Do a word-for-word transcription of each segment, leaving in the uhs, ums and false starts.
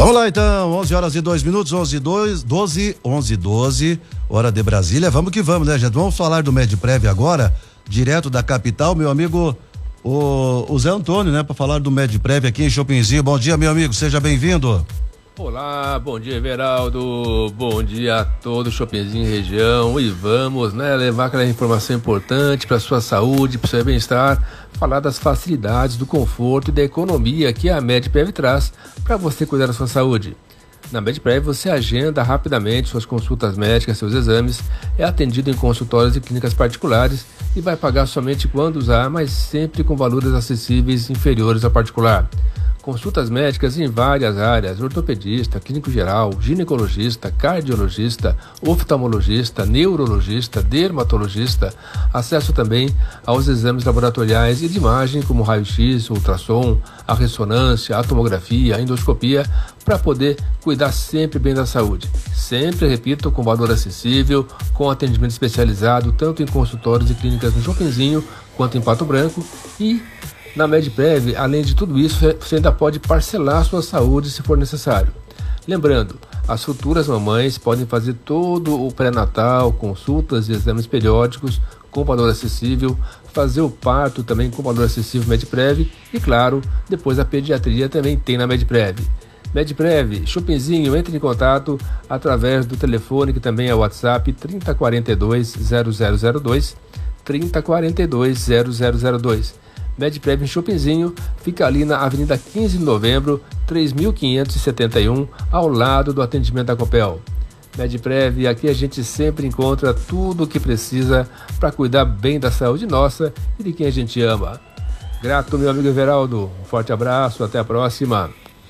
Vamos lá então, onze horas e dois minutos, onze e dois, doze, onze e doze, hora de Brasília. Vamos que vamos, né, gente? Vamos falar do Medprev agora, direto da capital, meu amigo o, o Zé Antônio, né, para falar do Medprev aqui em Chopinzinho. Bom dia, meu amigo, seja bem-vindo. Olá, bom dia, Everaldo, bom dia a todo Chopinzinho região, e vamos, né, levar aquela informação importante para sua saúde, para o seu bem-estar, falar das facilidades, do conforto e da economia que a Medprev traz para você cuidar da sua saúde. Na Medprev você agenda rapidamente suas consultas médicas, seus exames, é atendido em consultórios e clínicas particulares e vai pagar somente quando usar, mas sempre com valores acessíveis inferiores ao particular. Consultas médicas em várias áreas: ortopedista, clínico geral, ginecologista, cardiologista, oftalmologista, neurologista, dermatologista. Acesso também aos exames laboratoriais e de imagem como raio-x, ultrassom, a ressonância, a tomografia, a endoscopia, para poder cuidar sempre bem da saúde. Sempre, repito, com valor acessível, com atendimento especializado, tanto em consultórios e clínicas no Chopinzinho quanto em Pato Branco. E na Medprev, além de tudo isso, você ainda pode parcelar sua saúde se for necessário. Lembrando, as futuras mamães podem fazer todo o pré-natal, consultas e exames periódicos com valor acessível, fazer o parto também com valor acessível Medprev e, claro, depois a pediatria também tem na Medprev. Medprev, Chopinzinho, entre em contato através do telefone que também é o WhatsApp trinta quarenta e dois, zero zero zero dois, trinta quarenta e dois, zero zero zero dois. Medprev em Chopinzinho fica ali na Avenida quinze de Novembro, três mil quinhentos e setenta e um, ao lado do atendimento da Copel. Medprev, aqui a gente sempre encontra tudo o que precisa para cuidar bem da saúde nossa e de quem a gente ama. Grato, meu amigo Everaldo. Um forte abraço, até a próxima.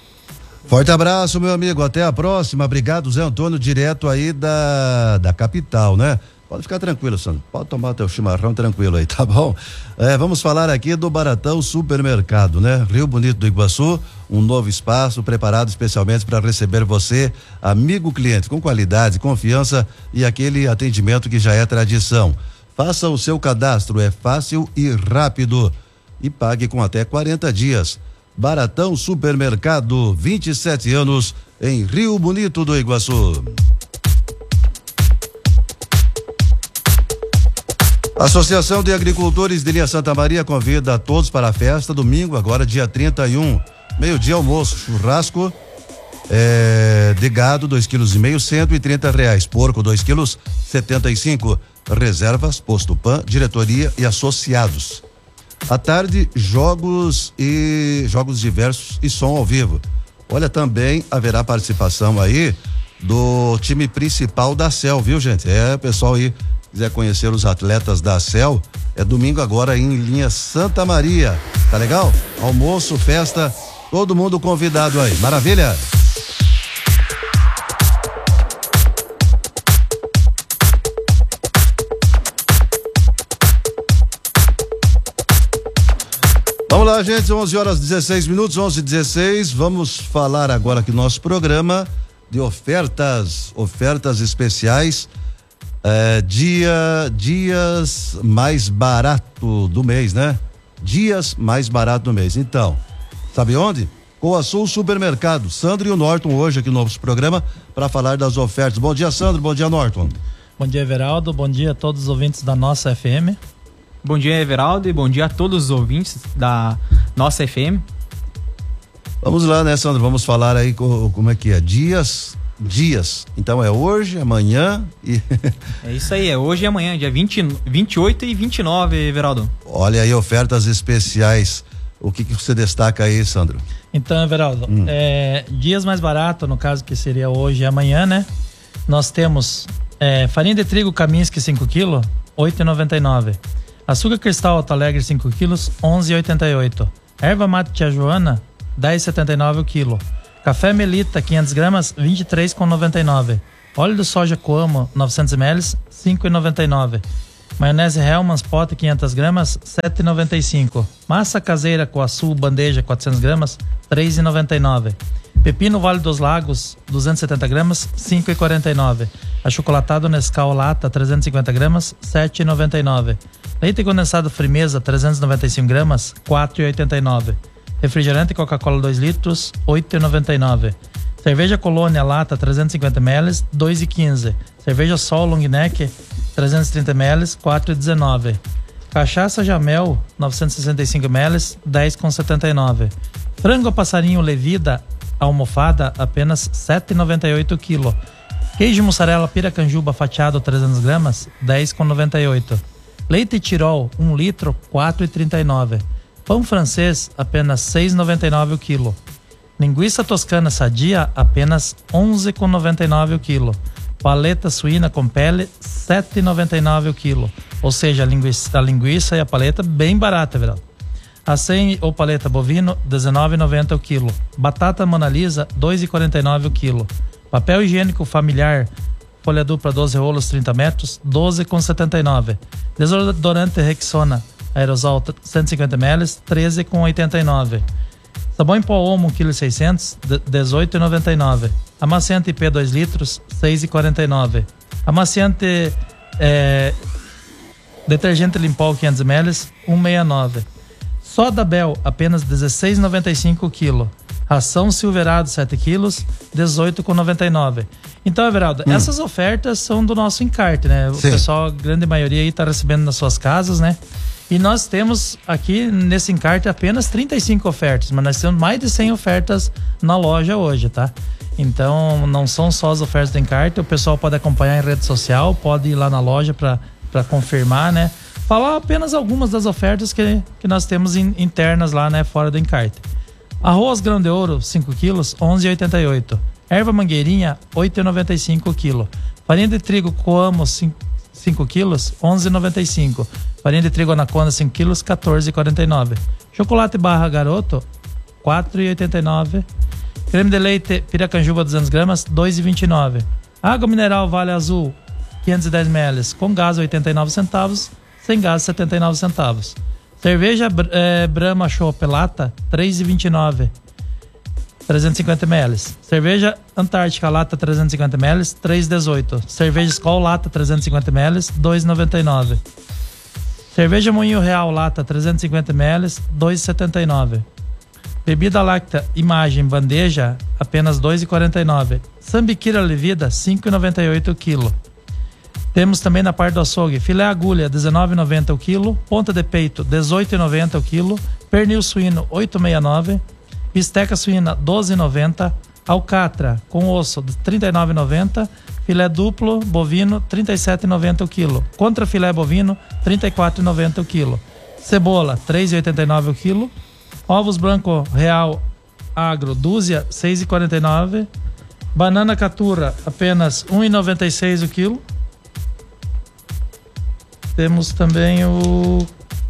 Forte abraço, meu amigo, até a próxima. Obrigado, Zé Antônio, direto aí da, da capital, né? Pode ficar tranquilo, Sandro. Pode tomar teu chimarrão tranquilo aí, tá bom? É, vamos falar aqui do Baratão Supermercado, né? Rio Bonito do Iguaçu, um novo espaço preparado especialmente para receber você, amigo cliente, com qualidade, confiança e aquele atendimento que já é tradição. Faça o seu cadastro, é fácil e rápido. E pague com até quarenta dias. Baratão Supermercado, vinte e sete anos, em Rio Bonito do Iguaçu. Associação de Agricultores de Linha Santa Maria convida a todos para a festa domingo, agora dia trinta e um, meio-dia almoço, churrasco é, de gado, dois quilos e meio, cento e trinta reais, porco dois quilos, setenta e cinco, reservas, posto Pan, diretoria e associados. À tarde, jogos e jogos diversos e som ao vivo. Olha, também haverá participação aí do time principal da C E L, viu, gente? É, pessoal aí quiser conhecer os atletas da C E L, é domingo agora em Linha Santa Maria, tá legal? Almoço, festa, todo mundo convidado aí, maravilha? Vamos lá, gente, onze horas e dezesseis minutos, onze e dezesseis, vamos falar agora aqui no nosso programa de ofertas, ofertas especiais. É, dia, dias mais barato do mês, né? Dias mais barato do mês. Então, sabe onde? Coasul Supermercado. Sandro e o Norton hoje aqui no nosso programa para falar das ofertas. Bom dia, Sandro. Bom dia, Norton. Bom dia, Everaldo. Bom dia a todos os ouvintes da nossa F M. Bom dia, Everaldo, e bom dia a todos os ouvintes da nossa F M. Vamos lá, né, Sandro? Vamos falar aí como é que é. Dias... Dias, então é hoje, amanhã e... É isso aí, é hoje e amanhã, dia vinte, vinte e oito e vinte e nove, Everaldo. Olha aí, ofertas especiais, o que que você destaca aí, Sandro? Então, Everaldo, hum. é, dias mais barato, no caso que seria hoje e amanhã, né? Nós temos é, farinha de trigo Kaminski cinco quilos, oito reais e noventa e nove centavos. Açúcar cristal Alto Alegre cinco quilos, onze reais e oitenta e oito centavos. Erva mate tia Joana, dez reais e setenta e nove centavos o quilo. Café Melita quinhentas gramas, vinte e três reais e noventa e nove centavos. Óleo de soja Coamo novecentos mililitros, cinco reais e noventa e nove centavos. Maionese Hellmann's Pot quinhentas gramas, sete reais e noventa e cinco centavos. Massa caseira Coaçu bandeja quatrocentas gramas, três reais e noventa e nove centavos. Pepino Vale dos Lagos duzentas e setenta gramas, cinco reais e quarenta e nove centavos. Achocolatado Nescau Lata trezentas e cinquenta gramas, sete reais e noventa e nove centavos. Leite condensado Frimeza trezentas e noventa e cinco gramas, quatro reais e oitenta e nove centavos. Refrigerante Coca-Cola dois litros, oito reais e noventa e nove centavos. Cerveja Colônia lata trezentos e cinquenta mililitros, dois reais e quinze. Cerveja Sol Long Neck trezentos e trinta mililitros, quatro reais e dezenove. Cachaça Jamel novecentos e sessenta e cinco mililitros, dez reais e setenta e nove. Frango a passarinho Levida almofada apenas sete reais e noventa e oito quilo. Queijo mussarela Piracanjuba fatiado trezentos gramas, dez reais e noventa e oito. Leite Tirol um litro, quatro reais e trinta e nove. Pão francês apenas seis reais e noventa e nove o quilo. Linguiça toscana sadia, apenas onze reais e noventa e nove o quilo. Paleta suína com pele, sete reais e noventa e nove o quilo. Ou seja, a linguiça, a linguiça e a paleta bem barata, Everaldo. Acém ou paleta bovino, dezenove reais e noventa o quilo. Batata Mona Lisa, dois reais e quarenta e nove o quilo. Papel higiênico familiar, folha dupla doze rolos, trinta metros, doze reais e setenta e nove. Desodorante Rexona, aerosol cento e cinquenta mililitros, treze reais e oitenta e nove. Sabão em pó Omo um vírgula seiscentos quilos, dezoito reais e noventa e nove. Amaciante I P dois litros, seis reais e quarenta e nove. Amaciante é, detergente Limpol quinhentos mililitros, um real e sessenta e nove. Soda Bel, apenas dezesseis reais e noventa e cinco o quilo. Ração Silverado sete quilos, dezoito reais e noventa e nove. Então, Everaldo, hum. essas ofertas são do nosso encarte, né? O Sim. pessoal, a grande maioria aí está recebendo nas suas casas, né? E nós temos aqui nesse encarte apenas trinta e cinco ofertas, mas nós temos mais de cem ofertas na loja hoje, tá? Então, não são só as ofertas do encarte, o pessoal pode acompanhar em rede social, pode ir lá na loja para confirmar, né? Falar apenas algumas das ofertas que, que nós temos in, internas lá, né? Fora do encarte. Arroz grão de ouro, cinco quilos, onze reais e oitenta e oito. Erva mangueirinha, oito reais e noventa e cinco o quilo. Farinha de trigo Coamo, cinco quilos, onze reais e noventa e cinco. Farinha de trigo Anaconda, cinco quilos, quatorze reais e quarenta e nove. Chocolate barra Garoto, quatro reais e oitenta e nove. Creme de leite Piracanjuba, duzentos gramas, dois reais e vinte e nove. Água mineral Vale Azul, quinhentos e dez mililitros, com gás oitenta e nove centavos, sem gás setenta e nove centavos. Cerveja é, Brahma Chopp Lata, três reais e vinte e nove. trezentos e cinquenta mililitros. Cerveja Antártica Lata, trezentos e cinquenta mililitros, três reais e dezoito. Cerveja Skol Lata, trezentos e cinquenta mililitros, dois reais e noventa e nove. Cerveja Moinho Real Lata, trezentos e cinquenta mililitros, dois reais e setenta e nove. Bebida láctea Imagem Bandeja, apenas dois reais e quarenta e nove. Sambiquira Levida, cinco reais e noventa e oito o quilo. Temos também na parte do açougue filé agulha, dezenove reais e noventa o quilo. Ponta de peito, dezoito reais e noventa o quilo. Pernil suíno, oito reais e sessenta e nove. Bisteca suína, doze reais e noventa. Alcatra com osso, trinta e nove reais e noventa. Filé duplo bovino, trinta e sete reais e noventa o quilo. Contra filé bovino, trinta e quatro reais e noventa o quilo. Cebola, três reais e oitenta e nove o quilo. Ovos branco real agro, dúzia, seis reais e quarenta e nove. Banana caturra, apenas um real e noventa e seis o quilo. Temos também o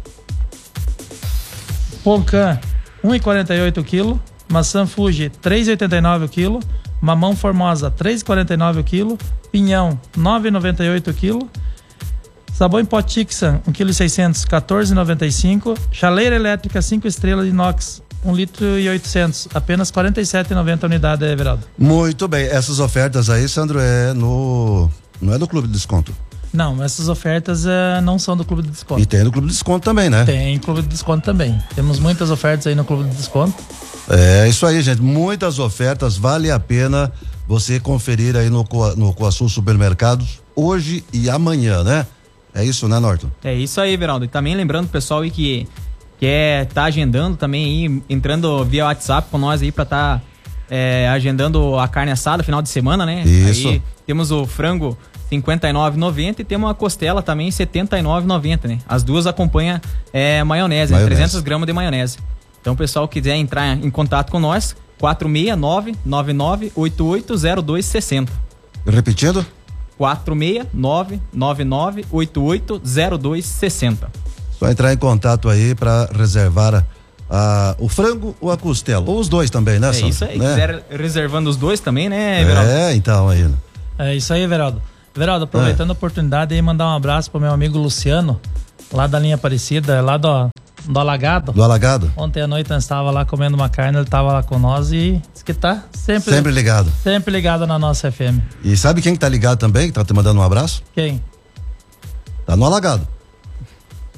Poncan, um real e quarenta e oito o quilo. Maçã Fuji, três reais e oitenta e nove o quilo. Mamão Formosa, três reais e quarenta e nove o quilo. Pinhão, nove reais e noventa e oito o quilo. Sabão em pó Tixan, um vírgula seiscentos quilos, quatorze reais e noventa e cinco. Chaleira elétrica cinco estrelas de inox, um litro e oitocentos, apenas quarenta e sete reais e noventa a unidade, Everaldo. Muito bem, essas ofertas aí, Sandro, é no não é do Clube de Desconto? Não, essas ofertas é, não são do Clube de Desconto. E tem no Clube de Desconto também, né? Tem Clube de Desconto também. Temos muitas ofertas aí no Clube de Desconto. É isso aí, gente. Muitas ofertas, vale a pena você conferir aí no, no Coasul Supermercados hoje e amanhã, né? É isso, né, Norton? É isso aí, Veraldo. E também lembrando o pessoal aí que quer tá agendando também aí, entrando via WhatsApp com nós aí pra tá é, agendando a carne assada final de semana, né? Isso. Aí temos o frango cinquenta e nove reais e noventa centavos e temos a costela também setenta e nove reais e noventa centavos, né? As duas acompanham é, maionese, maionese. trezentos gramas de maionese. Então o pessoal que quiser entrar em contato com nós, quatro seis nove, nove nove oito oito zero dois seis zero. Repetindo? quatro seis nove, nove nove oito oito zero dois seis zero. Só entrar em contato aí para reservar a, a, o frango ou a costela, ou os dois também, né, É Sandro? isso aí, né? quiser reservando os dois também, né, Everaldo? É, então aí. É isso aí, Everaldo. Everaldo, aproveitando é. a oportunidade aí, mandar um abraço pro meu amigo Luciano, lá da linha Aparecida, lá do, do Alagado. Do Alagado? Ontem à noite nós estava lá comendo uma carne, ele estava lá com nós e disse que tá sempre, sempre ligado. Sempre ligado na nossa F M. E sabe quem que tá ligado também, que tá te mandando um abraço? Quem? Tá no Alagado.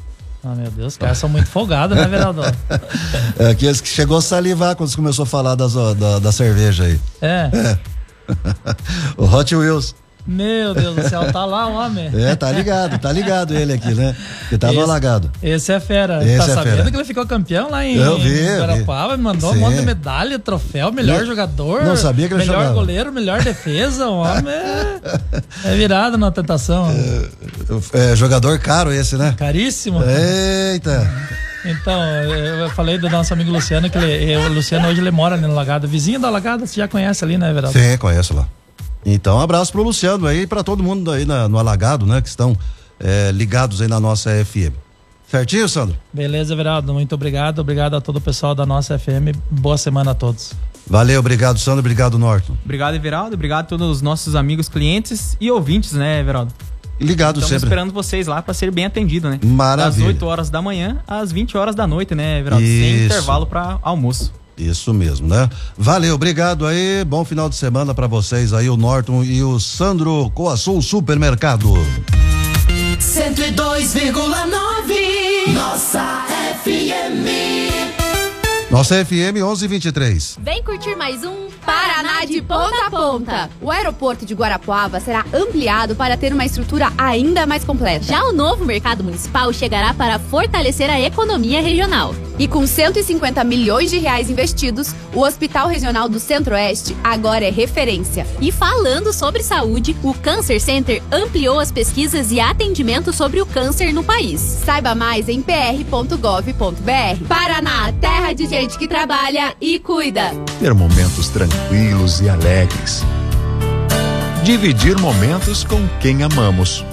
Ah, meu Deus, os caras são muito folgados, né, Veraldo? É aqueles que chegou a salivar quando você começou a falar das, da, da cerveja aí. É. É. O Hot Wheels. Meu Deus do céu, tá lá o homem. É, tá ligado, tá ligado ele aqui, né? Que tá esse, no alagado. Esse é fera. Esse tá é sabendo fera. que ele ficou campeão lá em, eu vi, em Guarapuava, me mandou Sim. um monte de medalha, troféu, melhor eu, jogador. Não sabia que ele melhor jogava. goleiro, melhor defesa. O homem é, é virado na tentação. É, é jogador caro esse, né? Caríssimo. Eita. Então, eu falei do nosso amigo Luciano, que ele, o Luciano hoje ele mora ali no Lagado. Vizinho da Lagada, você já conhece ali, né, Veraldo? Sim, conheço lá. Então, um abraço pro Luciano aí e pra todo mundo aí na, no Alagado, né? Que estão é, ligados aí na nossa F M. Certinho, Sandro? Beleza, Veraldo, muito obrigado. Obrigado a todo o pessoal da nossa F M. Boa semana a todos. Valeu, obrigado, Sandro, obrigado, Norton. Obrigado, Everaldo, obrigado a todos os nossos amigos, clientes e ouvintes, né, Everaldo? Ligado Estamos sempre. esperando vocês lá para ser bem atendido, né? Maravilha. Das oito horas da manhã às vinte horas da noite, né, Everaldo? Isso. Sem intervalo para almoço. Isso mesmo, né? Valeu, obrigado aí, bom final de semana pra vocês aí, o Norton e o Sandro Coaçul Supermercado. cento e dois vírgula nove Nossa F M. Nossa F M onze e vinte e três. Vem curtir mais um Paraná de ponta a ponta. O aeroporto de Guarapuava será ampliado para ter uma estrutura ainda mais completa. Já o novo mercado municipal chegará para fortalecer a economia regional. E com cento e cinquenta milhões de reais investidos, o Hospital Regional do Centro-Oeste agora é referência. E falando sobre saúde, o Cancer Center ampliou as pesquisas e atendimento sobre o câncer no país. Saiba mais em p r ponto gov ponto b r. Paraná, terra de gente que trabalha e cuida. Ter momentos tranquilos e alegres. Dividir momentos com quem amamos.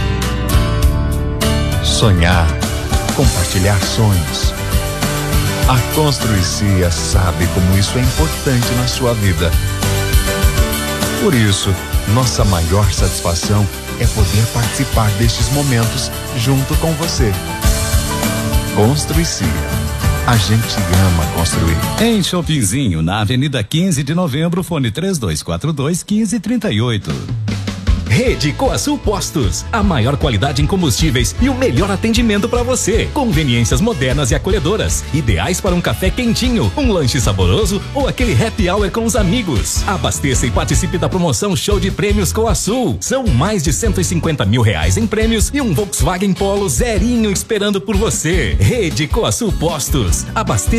Sonhar, compartilhar sonhos. A Construicia sabe como isso é importante na sua vida. Por isso, nossa maior satisfação é poder participar destes momentos junto com você. Construicia. A gente ama construir. Em Shoppingzinho, na Avenida quinze de Novembro, fone três dois quatro dois, um cinco três oito. Rede Coaçul Postos, a maior qualidade em combustíveis e o melhor atendimento para você. Conveniências modernas e acolhedoras, ideais para um café quentinho, um lanche saboroso ou aquele happy hour com os amigos. Abasteça e participe da promoção Show de Prêmios Coaçul. São mais de cento e cinquenta mil reais em prêmios e um Volkswagen Polo zerinho esperando por você. Rede Coaçul Postos, abasteça